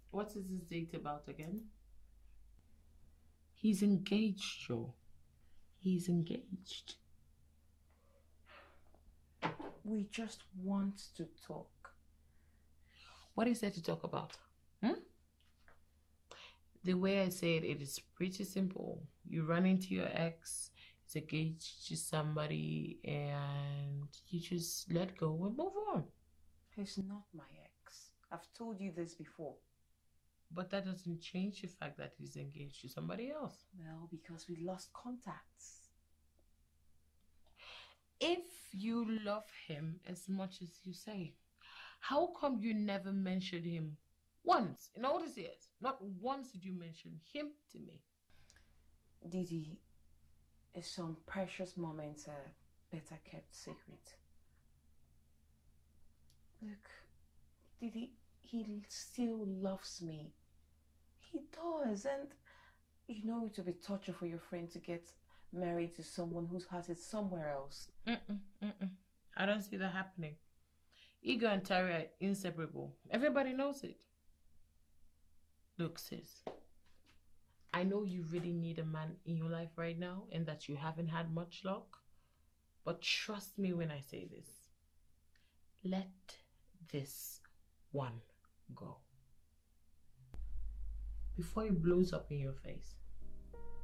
What is this date about again? He's engaged, Joe. He's engaged. We just want to talk. What is there to talk about? Hmm? The way I say it, it is pretty simple. You run into your ex, is engaged to somebody, and you just let go and move on. He's not my ex. I've told you this before. But that doesn't change the fact that he's engaged to somebody else. Well, because we lost contacts. If you love him as much as you say, how come you never mentioned him once in all these years? Not once did you mention him to me. Didi, some precious moments are better kept secret. Look, Didi, he still loves me. He does, and you know it would be torture for your friend to get married to someone whose heart is somewhere else. Mm-mm, mm-mm. I don't see that happening. Ego and Terry are inseparable. Everybody knows it. Look, sis, I know you really need a man in your life right now and that you haven't had much luck, but trust me when I say this. Let this one go before it blows up in your face.